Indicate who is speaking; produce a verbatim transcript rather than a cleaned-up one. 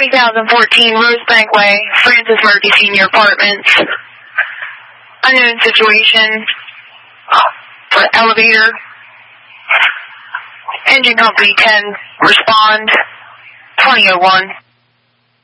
Speaker 1: twenty thousand fourteen Rosebank Way, Francis Murphy Senior Apartments. Unknown situation for elevator. Engine company ten, respond twenty oh one.